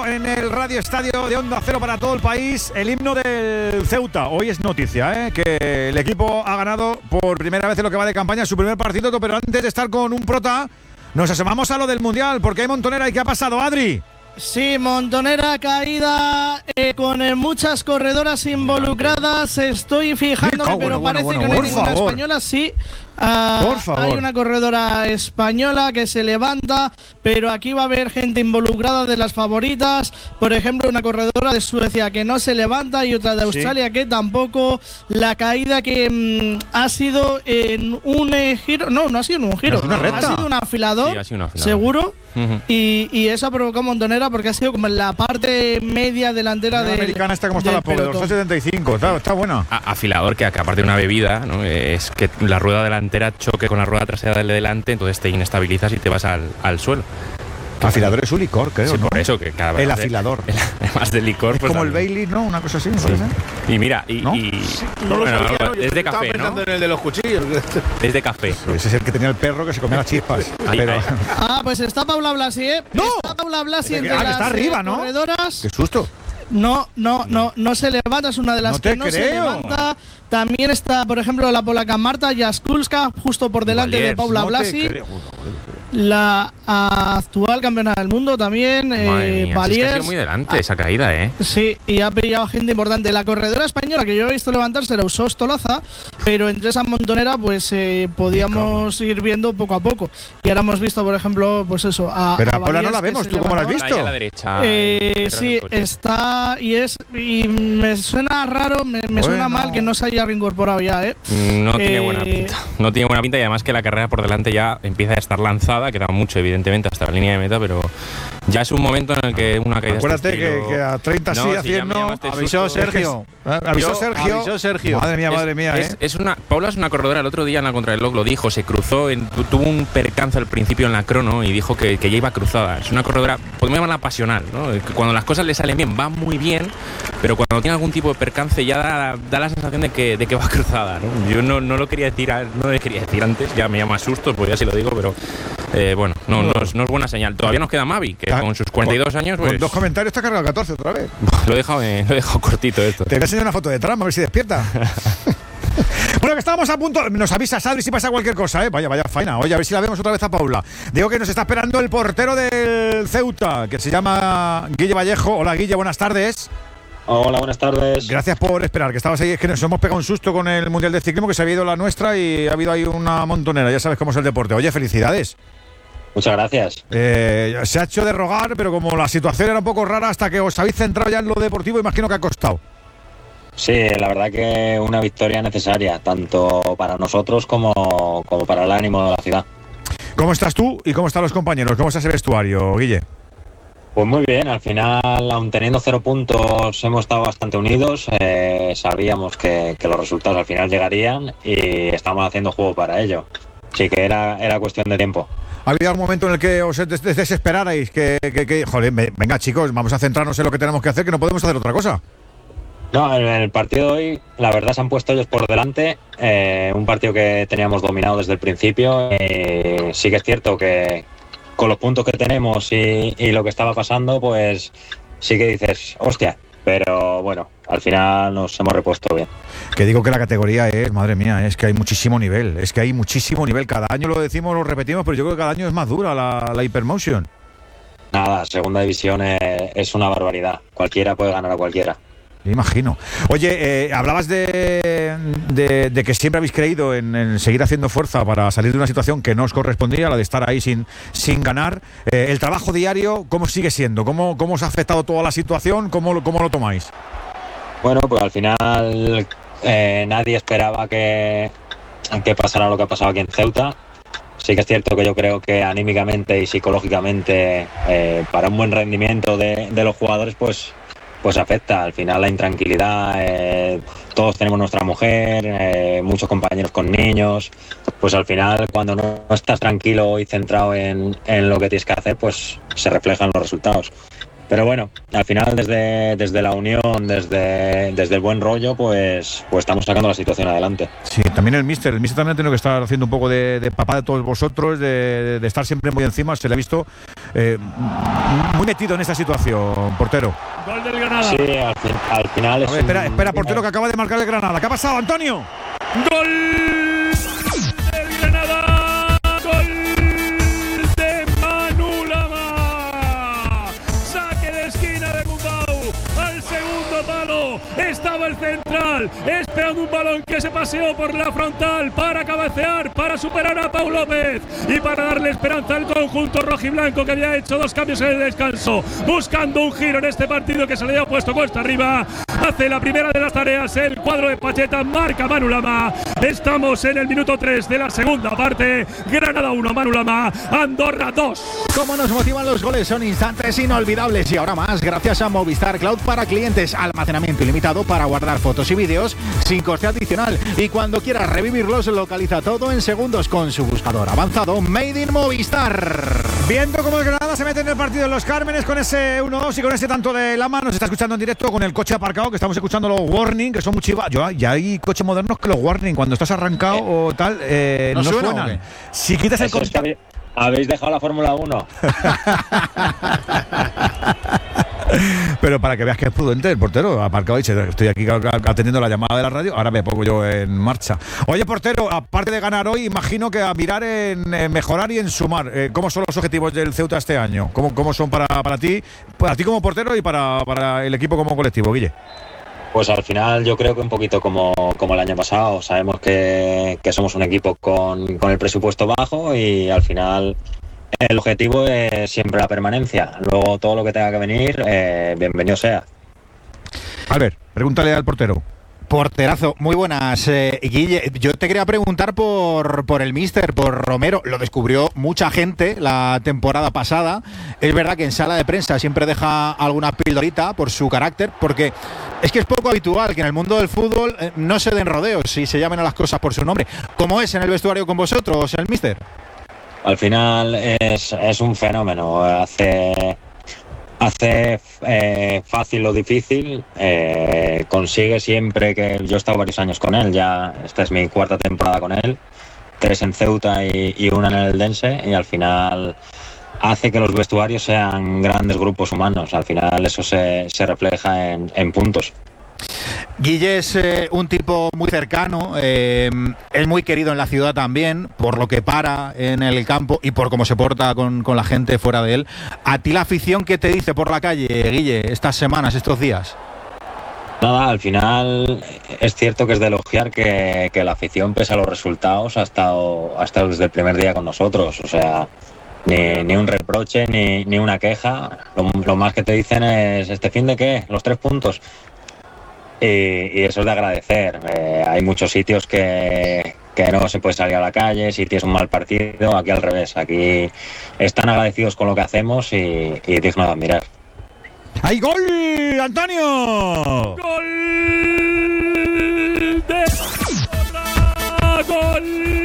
sonando en el Radio Estadio de Onda Cero para todo el país el himno del Ceuta. Hoy es noticia, que el equipo ha ganado por primera vez en lo que va de campaña su primer partido, pero antes de estar con un prota, nos asomamos a lo del Mundial, porque hay montonera. ¿Y qué ha pasado, Adri? Sí, montonera caída con muchas corredoras involucradas. Estoy fijándome, pero parece que no hay ninguna española. Sí, hay una corredora española que se levanta, pero aquí va a haber gente involucrada de las favoritas. Por ejemplo, una corredora de Suecia que no se levanta y otra de Australia que tampoco. La caída que ha sido en un giro. No ha sido en un giro. Ha sido un afilador, seguro. Y eso ha provocado montonera porque ha sido como en la parte media delantera de la americana. Está como está la pobre, 275, está buena. Afilador que aparte de una bebida, ¿no? Es que la rueda delantera choque con la rueda trasera del delante, entonces te inestabilizas y te vas al suelo. Afilador es un licor, creo. Sí, ¿no? Por eso que cada vez. El afilador. Además del licor. Es pues como también. el Bailey, ¿no? Una cosa así, me parece. Y mira, ¿no? Es de café, ¿no? En el de los cuchillos. Es de café. Ese es el que tenía el perro que se comía las chispas. Pues está Paula Blasi, ¡No! Está Paula Blasi entre que las está arriba, ¿no? corredoras. ¡Qué susto! No se levanta, es una de las que no se levanta. También está, por ejemplo, la polaca Marta Jaskulska, justo por delante de Paula Blasi. La actual campeona del mundo también, Valiers. Ha sido muy delante esa caída, Sí, y ha pillado gente importante. La corredora española que yo he visto levantarse era Usós Toloza, pero entre esa montonera pues podíamos ir viendo poco a poco. Y ahora hemos visto, por ejemplo, pues eso. Pero a Paula no la vemos, ¿tú cómo la has visto? A la derecha. Sí, está y me suena raro, me suena mal que no se haya reincorporado ya, No tiene buena pinta. No tiene buena pinta y además que la carrera por delante ya empieza a estar lanzada. Queda mucho, evidentemente, hasta la línea de meta, pero ya es un momento en el que una caída. Acuérdate que a 30 sí, a 100 no. Avisó Sergio. Avisó Sergio. Madre mía, Paula es una corredora. El otro día en la contrarreloj lo dijo, se cruzó, tuvo un percance al principio en la crono y dijo que ya iba cruzada. Es una corredora, podemos llamarla pasional, ¿no? Cuando las cosas le salen bien, va muy bien, pero cuando tiene algún tipo de percance ya da la sensación de que va cruzada, ¿no? Yo no lo quería decir, no le quería decir antes, ya me llama susto, pues ya sí lo digo, pero bueno, no es buena señal. Todavía nos queda Mavi, que con sus 42 años, pues. Con 2 comentarios te ha cargado 14 otra vez. Lo he dejado cortito esto. Te voy a enseñar una foto de trama, a ver si despierta. Bueno, que estábamos a punto. Nos avisas, Adri, si pasa cualquier cosa, Vaya faena. Oye, a ver si la vemos otra vez a Paula. Digo que nos está esperando el portero del Ceuta, que se llama Guille Vallejo. Hola, Guille, buenas tardes. Hola, buenas tardes. Gracias por esperar, que estabas ahí. Es que nos hemos pegado un susto con el Mundial de Ciclismo, que se había ido la nuestra y ha habido ahí una montonera. Ya sabes cómo es el deporte. Oye, felicidades. Muchas gracias. Se ha hecho de rogar, pero como la situación era un poco rara, hasta que os habéis centrado ya en lo deportivo, imagino que ha costado. Sí, la verdad que una victoria necesaria, tanto para nosotros como para el ánimo de la ciudad. ¿Cómo estás tú y cómo están los compañeros? ¿Cómo está ese vestuario, Guille? Pues muy bien, al final, aun teniendo 0 puntos, hemos estado bastante unidos. Sabíamos que los resultados al final llegarían y estamos haciendo juego para ello. Así que era cuestión de tiempo. ¿Ha habido algún momento en el que os desesperarais? Joder, venga chicos, vamos a centrarnos en lo que tenemos que hacer, que no podemos hacer otra cosa. No, en el partido de hoy, la verdad se han puesto ellos por delante. Un partido que teníamos dominado desde el principio. Sí que es cierto que con los puntos que tenemos y lo que estaba pasando, pues sí que dices, hostia. Pero bueno, al final nos hemos repuesto bien. Que digo que la categoría madre mía, es que hay muchísimo nivel. Cada año lo decimos, lo repetimos, pero yo creo que cada año es más dura la Hypermotion. Nada, segunda división es una barbaridad. Cualquiera puede ganar a cualquiera. Me imagino. Oye, hablabas de que siempre habéis creído en seguir haciendo fuerza para salir de una situación que no os correspondía, la de estar ahí sin ganar. El trabajo diario, ¿cómo sigue siendo? ¿Cómo os ha afectado toda la situación? ¿Cómo lo tomáis? Bueno, pues al final nadie esperaba que pasara lo que ha pasado aquí en Ceuta. Sí que es cierto que yo creo que anímicamente y psicológicamente para un buen rendimiento de los jugadores, pues afecta. Al final la intranquilidad, todos tenemos nuestra mujer, muchos compañeros con niños, pues al final cuando no estás tranquilo y centrado en lo que tienes que hacer, pues se reflejan los resultados. Pero bueno, al final desde la unión, desde el buen rollo, pues estamos sacando la situación adelante. Sí, también el míster también ha tenido que estar haciendo un poco de papá de todos vosotros, de estar siempre muy encima. Se le ha visto muy metido en esta situación, portero. Gol del Granada. Sí, al final es. Espera, portero, que acaba de marcar el Granada. ¿Qué ha pasado, Antonio? Gol del Granada. Gol de Manu Lama. Saque de esquina de Gumbau. Al segundo palo estaba el central, esperando un balón que se paseó por la frontal para cabecear, para superar a Pau López y para darle esperanza al conjunto rojiblanco, que había hecho 2 cambios en el descanso, buscando un giro en este partido que se le había puesto cuesta arriba. Hace la primera de las tareas el cuadro de Pacheta, marca Manu Lama. Estamos en el minuto 3 de la segunda parte. Granada 1, Manu Lama, Andorra 2. Cómo nos motivan los goles, son instantes inolvidables y ahora más gracias a Movistar Cloud para clientes, almacenamiento ilimitado para guardar fotos y vídeos sin coste adicional, y cuando quieras revivirlos localiza todo en segundos con su buscador avanzado Made in Movistar. Viendo cómo el Granada se mete en el partido en Los Cármenes con ese 1-2 y con ese tanto de Lama, nos está escuchando en directo con el coche aparcado, que estamos escuchando los warning, que son muy chivas. Ya hay coches modernos que los warning cuando estás arrancado o tal no suenan. Si quitas el coche, habéis dejado la Fórmula 1. Pero para que veas que es prudente el portero, aparcado y estoy aquí atendiendo la llamada de la radio, ahora me pongo yo en marcha. Oye, portero, aparte de ganar hoy, imagino que a mirar en mejorar y en sumar. ¿Cómo son los objetivos del Ceuta este año? ¿Cómo son para ti como portero y para el equipo como colectivo, Guille? Pues al final yo creo que un poquito como el año pasado. Sabemos que somos un equipo con el presupuesto bajo y al final el objetivo es siempre la permanencia. Luego todo lo que tenga que venir, bienvenido sea. Albert, pregúntale al portero. Porterazo, muy buenas, Guille. Yo te quería preguntar por el míster, por Romero. Lo descubrió mucha gente la temporada pasada. Es verdad que en sala de prensa siempre deja alguna pildorita por su carácter, porque es que es poco habitual que en el mundo del fútbol no se den rodeos y se llamen a las cosas por su nombre. ¿Cómo es en el vestuario con vosotros, el míster? Al final es un fenómeno. Hace fácil lo difícil, consigue siempre que yo he estado varios años con él, ya esta es mi 4ª temporada con él, 3 en Ceuta y 1 en el Eldense, y al final hace que los vestuarios sean grandes grupos humanos. Al final eso se refleja en puntos. Guille es un tipo muy cercano, es muy querido en la ciudad también, por lo que para en el campo y por cómo se porta con la gente fuera de él. ¿A ti la afición qué te dice por la calle, Guille, estas semanas, estos días? Nada, al final es cierto que es de elogiar que la afición, pese a los resultados, ha estado desde el primer día con nosotros. O sea, ni un reproche, ni una queja. Lo más que te dicen es: ¿este fin de qué? Los 3 puntos. Y eso es de agradecer. Hay muchos sitios que no se puede salir a la calle si tienes un mal partido. Aquí al revés, aquí están agradecidos con lo que hacemos y digno de admirar. ¡Hay gol, Antonio! ¡Gol de ¡Gol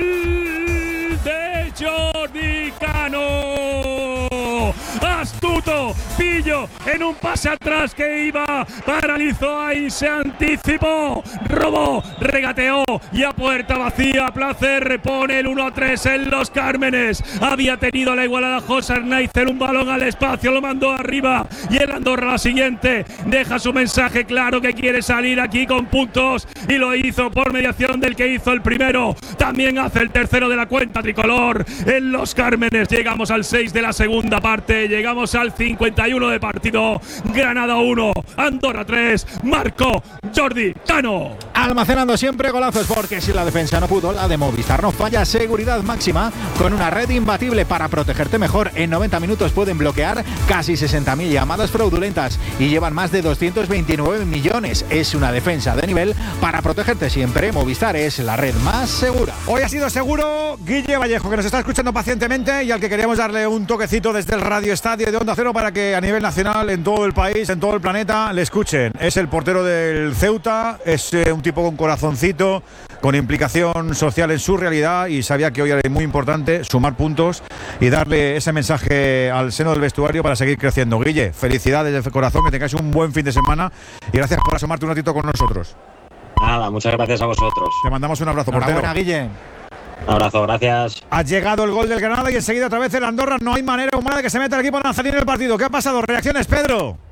de Jordi Cano! Astuto, pillo en un pase atrás que iba, paralizó ahí, se anticipó, robó, regateó y a puerta vacía Placer pone el 1-3 en Los Cármenes. Había tenido la igualada José Arnaizer, un balón al espacio, lo mandó arriba y el Andorra la siguiente deja su mensaje claro que quiere salir aquí con puntos y lo hizo por mediación del que hizo el primero. También hace el tercero de la cuenta tricolor en Los Cármenes. Llegamos al 6 de la segunda parte, llegamos al 51 de partido. Granada 1, Andorra 3, marcó Jordi Cano. Almacenando siempre golazos, porque si la defensa no pudo, la de Movistar no falla. Seguridad máxima con una red imbatible para protegerte mejor. En 90 minutos pueden bloquear casi 60.000 llamadas fraudulentas y llevan más de 229 millones. Es una defensa de nivel para protegerte siempre. Movistar es la red más segura. Hoy ha sido seguro Guille Vallejo, que nos está escuchando pacientemente y al que queríamos darle un toquecito desde el Radio Estadio de Onda Cero para que a nivel nacional, en todo el país, en todo el planeta, le escuchen. Es el portero del Ceuta, es un tipo con corazoncito, con implicación social en su realidad, y sabía que hoy era muy importante sumar puntos y darle ese mensaje al seno del vestuario para seguir creciendo. Guille, felicidades de corazón, que tengáis un buen fin de semana y gracias por asomarte un ratito con nosotros. Nada, muchas gracias a vosotros. Te mandamos un abrazo, portero. Enhorabuena, Guille. Un abrazo, gracias. Ha llegado el gol del Granada y enseguida otra vez el Andorra. No hay manera humana de que se meta el equipo nazarí en el partido. ¿Qué ha pasado? Reacciones, Pedro.